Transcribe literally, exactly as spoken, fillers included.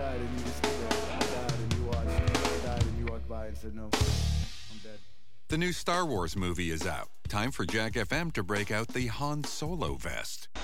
died and you just stood there. I died and you watched. I died and you walked by and said, no, I'm dead. The new Star Wars movie is out. Time for Jack F M to break out the Han Solo vest.